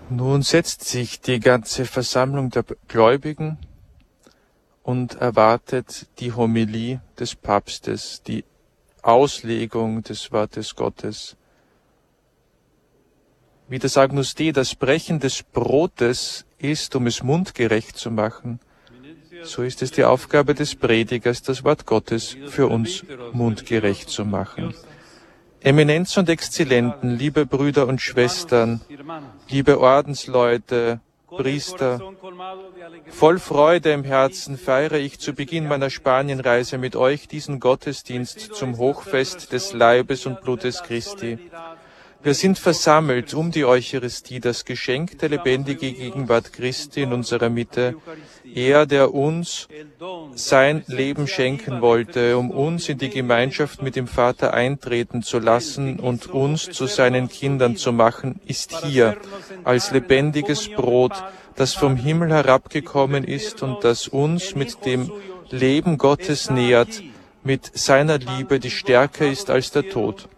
Nun setzt sich die ganze Versammlung der Gläubigen und erwartet die Homilie des Papstes, die Auslegung des Wortes Gottes. Wie das Agnus Dei, das Brechen des Brotes ist, um es mundgerecht zu machen, so ist es die Aufgabe des Predigers, das Wort Gottes für uns mundgerecht zu machen. Eminenz und Exzellenten, liebe Brüder und Schwestern, liebe Ordensleute, Priester, voll Freude im Herzen feiere ich zu Beginn meiner Spanienreise mit euch diesen Gottesdienst zum Hochfest des Leibes und Blutes Christi. Wir sind versammelt um die Eucharistie, das Geschenk der lebendigen Gegenwart Christi in unserer Mitte. Er, der uns sein Leben schenken wollte, um uns in die Gemeinschaft mit dem Vater eintreten zu lassen und uns zu seinen Kindern zu machen, ist hier als lebendiges Brot, das vom Himmel herabgekommen ist und das uns mit dem Leben Gottes nährt, mit seiner Liebe, die stärker ist als der Tod.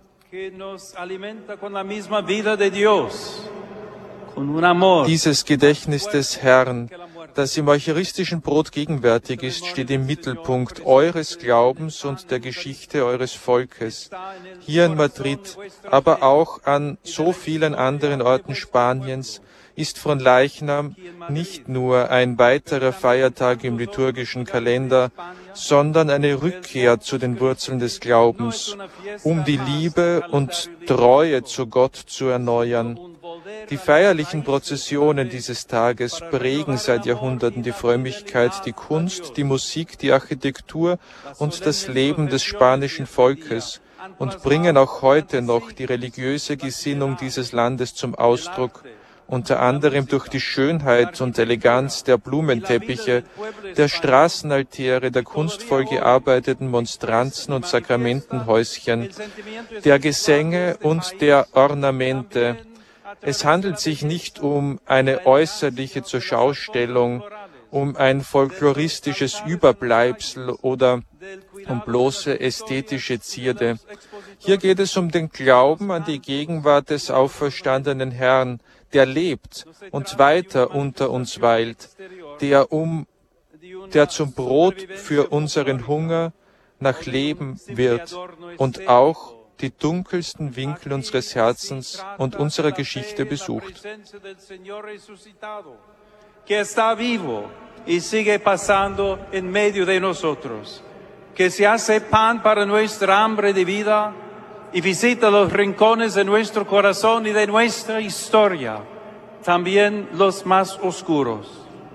Dieses Gedächtnis des Herrn, das im eucharistischen Brot gegenwärtig ist, steht im Mittelpunkt eures Glaubens und der Geschichte eures Volkes. Hier in Madrid, aber auch an so vielen anderen Orten Spaniens, ist Fronleichnam nicht nur ein weiterer Feiertag im liturgischen Kalender, sondern eine Rückkehr zu den Wurzeln des Glaubens, um die Liebe und Treue zu Gott zu erneuern. Die feierlichen Prozessionen dieses Tages prägen seit Jahrhunderten die Frömmigkeit, die Kunst, die Musik, die Architektur und das Leben des spanischen Volkes und bringen auch heute noch die religiöse Gesinnung dieses Landes zum Ausdruck, unter anderem durch die Schönheit und Eleganz der Blumenteppiche, der Straßenaltäre, der kunstvoll gearbeiteten Monstranzen und Sakramentenhäuschen, der Gesänge und der Ornamente. Es handelt sich nicht um eine äußerliche Zurschaustellung, um ein folkloristisches Überbleibsel oder um bloße ästhetische Zierde. Hier geht es um den Glauben an die Gegenwart des auferstandenen Herrn, der lebt und weiter unter uns weilt, der zum Brot für unseren Hunger nach Leben wird und auch die dunkelsten Winkel unseres Herzens und unserer Geschichte besucht. Que está vivo y sigue pasando en medio de nosotros, que se hace pan para nuestra hambre de vida y visita los rincones de nuestro corazón y de nuestra historia, también los más oscuros.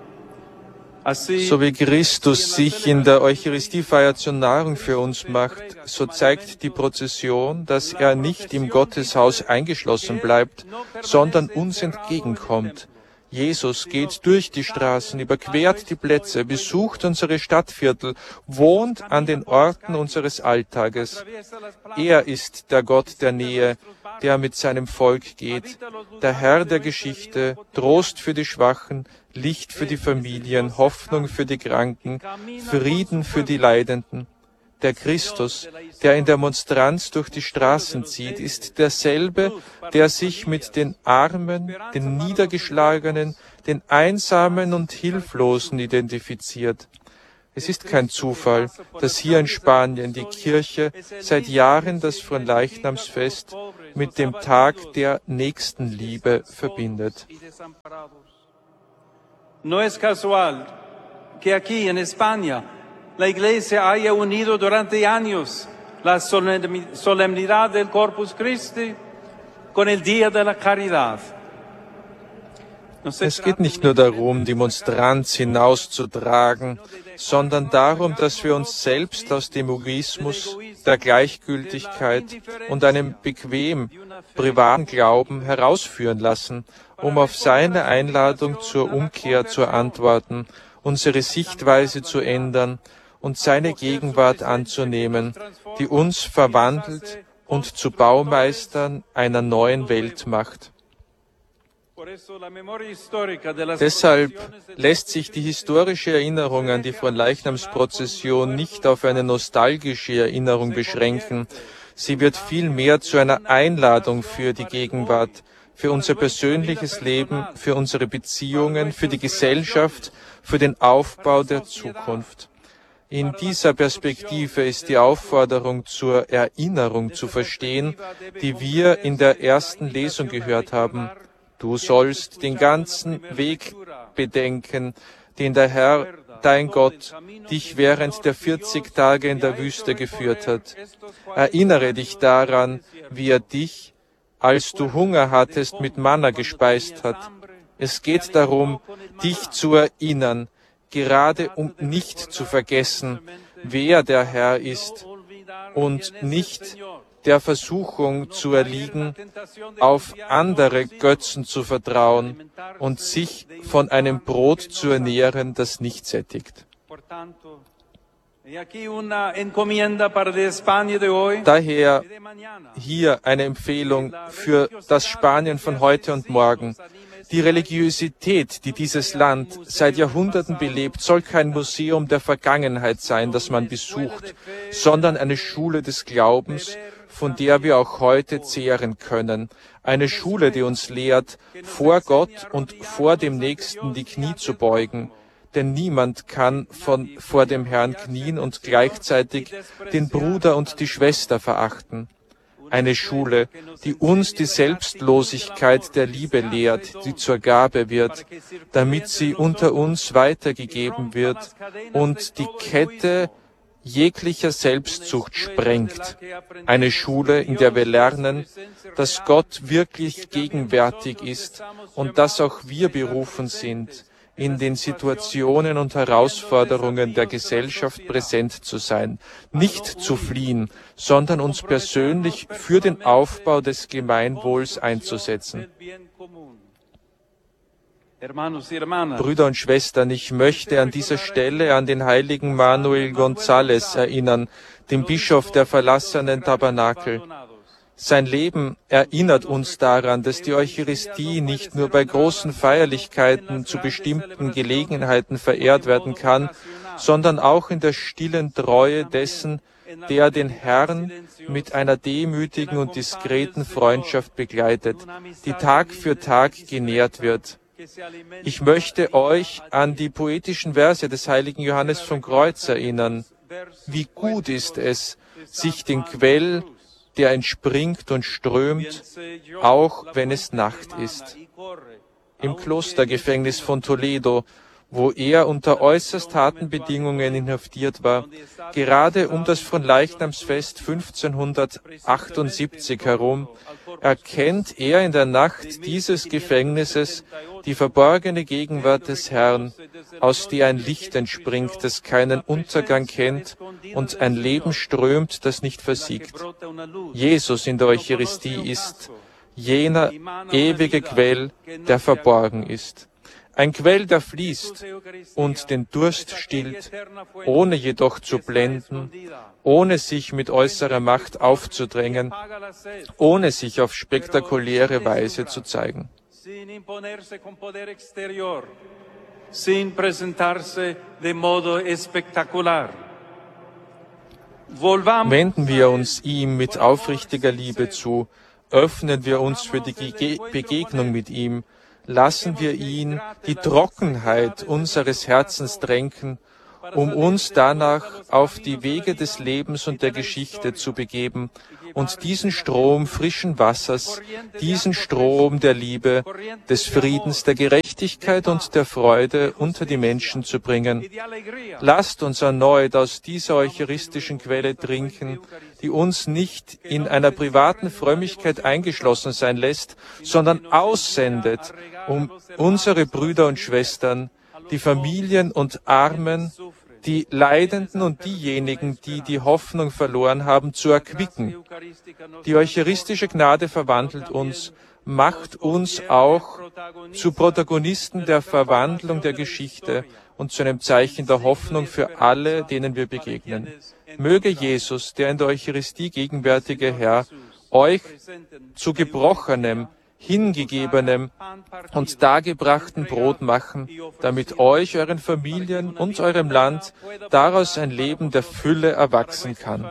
So wie Christus sich in der Eucharistiefeier zur Nahrung für uns macht, so zeigt die Prozession, dass er nicht im Gotteshaus eingeschlossen bleibt, sondern uns entgegenkommt. Jesus geht durch die Straßen, überquert die Plätze, besucht unsere Stadtviertel, wohnt an den Orten unseres Alltages. Er ist der Gott der Nähe, der mit seinem Volk geht, der Herr der Geschichte, Trost für die Schwachen, Licht für die Familien, Hoffnung für die Kranken, Frieden für die Leidenden. Der Christus, der in der Monstranz durch die Straßen zieht, ist derselbe, der sich mit den Armen, den Niedergeschlagenen, den Einsamen und Hilflosen identifiziert. Es ist kein Zufall, dass hier in Spanien die Kirche seit Jahren das Fronleichnamsfest mit dem Tag der Nächstenliebe verbindet. No es casual que aquí en España la Iglesia haya unido durante años la solemnidad del Corpus Christi con el Día de la Caridad. Es geht nicht nur darum, die Monstranz hinauszutragen, sondern darum, dass wir uns selbst aus dem Egoismus, der Gleichgültigkeit und einem bequem privaten Glauben herausführen lassen, um auf seine Einladung zur Umkehr zu antworten, unsere Sichtweise zu ändern und seine Gegenwart anzunehmen, die uns verwandelt und zu Baumeistern einer neuen Welt macht. Deshalb lässt sich die historische Erinnerung an die Fronleichnamsprozession nicht auf eine nostalgische Erinnerung beschränken. Sie wird vielmehr zu einer Einladung für die Gegenwart, für unser persönliches Leben, für unsere Beziehungen, für die Gesellschaft, für den Aufbau der Zukunft. In dieser Perspektive ist die Aufforderung zur Erinnerung zu verstehen, die wir in der ersten Lesung gehört haben. Du sollst den ganzen Weg bedenken, den der Herr, dein Gott, dich während der 40 Tage in der Wüste geführt hat. Erinnere dich daran, wie er dich, als du Hunger hattest, mit Manna gespeist hat. Es geht darum, dich zu erinnern, gerade um nicht zu vergessen, wer der Herr ist und nicht der Versuchung zu erliegen, auf andere Götzen zu vertrauen und sich von einem Brot zu ernähren, das nicht sättigt. Daher hier eine Empfehlung für das Spanien von heute und morgen. Die Religiosität, die dieses Land seit Jahrhunderten belebt, soll kein Museum der Vergangenheit sein, das man besucht, sondern eine Schule des Glaubens, von der wir auch heute zehren können. Eine Schule, die uns lehrt, vor Gott und vor dem Nächsten die Knie zu beugen. Denn niemand kann vor dem Herrn knien und gleichzeitig den Bruder und die Schwester verachten. Eine Schule, die uns die Selbstlosigkeit der Liebe lehrt, die zur Gabe wird, damit sie unter uns weitergegeben wird und die Kette jeglicher Selbstsucht sprengt. Eine Schule, in der wir lernen, dass Gott wirklich gegenwärtig ist und dass auch wir berufen sind, in den Situationen und Herausforderungen der Gesellschaft präsent zu sein, nicht zu fliehen, sondern uns persönlich für den Aufbau des Gemeinwohls einzusetzen. Brüder und Schwestern, ich möchte an dieser Stelle an den heiligen Manuel González erinnern, den Bischof der verlassenen Tabernakel. Sein Leben erinnert uns daran, dass die Eucharistie nicht nur bei großen Feierlichkeiten zu bestimmten Gelegenheiten verehrt werden kann, sondern auch in der stillen Treue dessen, der den Herrn mit einer demütigen und diskreten Freundschaft begleitet, die Tag für Tag genährt wird. Ich möchte euch an die poetischen Verse des heiligen Johannes vom Kreuz erinnern. Wie gut ist es, sich den Quell, der entspringt und strömt, auch wenn es Nacht ist. Im Klostergefängnis von Toledo, wo er unter äußerst harten Bedingungen inhaftiert war, gerade um das Fronleichnamsfest 1578 herum, erkennt er in der Nacht dieses Gefängnisses die verborgene Gegenwart des Herrn, aus der ein Licht entspringt, das keinen Untergang kennt und ein Leben strömt, das nicht versiegt. Jesus in der Eucharistie ist jener ewige Quell, der verborgen ist. Ein Quell, der fließt und den Durst stillt, ohne jedoch zu blenden, ohne sich mit äußerer Macht aufzudrängen, ohne sich auf spektakuläre Weise zu zeigen. Sin presentarse de modo espectacular. Wenden wir uns ihm mit aufrichtiger Liebe zu, öffnen wir uns für die Begegnung mit ihm, lassen wir ihn die Trockenheit unseres Herzens tränken, um uns danach auf die Wege des Lebens und der Geschichte zu begeben und diesen Strom frischen Wassers, diesen Strom der Liebe, des Friedens, der Gerechtigkeit und der Freude unter die Menschen zu bringen. Lasst uns erneut aus dieser eucharistischen Quelle trinken, die uns nicht in einer privaten Frömmigkeit eingeschlossen sein lässt, sondern aussendet, um unsere Brüder und Schwestern, die Familien und Armen, die Leidenden und diejenigen, die die Hoffnung verloren haben, zu erquicken. Die eucharistische Gnade verwandelt uns, macht uns auch zu Protagonisten der Verwandlung der Geschichte und zu einem Zeichen der Hoffnung für alle, denen wir begegnen. Möge Jesus, der in der Eucharistie gegenwärtige Herr, euch zu gebrochenem, hingegebenem und dargebrachten Brot machen, damit euch, euren Familien und eurem Land daraus ein Leben der Fülle erwachsen kann.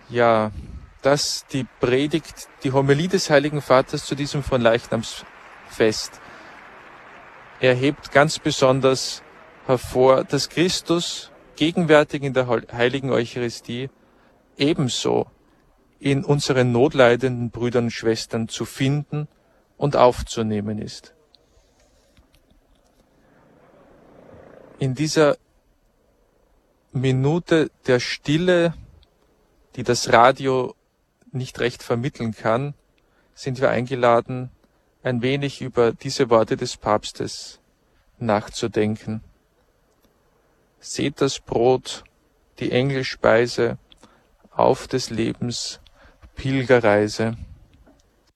Ja, dass die Predigt, die Homilie des Heiligen Vaters zu diesem Fronleichnamsfest erhebt ganz besonders hervor, dass Christus gegenwärtig in der Heiligen Eucharistie ebenso in unseren notleidenden Brüdern und Schwestern zu finden und aufzunehmen ist. In dieser Minute der Stille, die das Radio nicht recht vermitteln kann, sind wir eingeladen, ein wenig über diese Worte des Papstes nachzudenken. Seht das Brot, die Engelspeise, auf des Lebens Pilgerreise.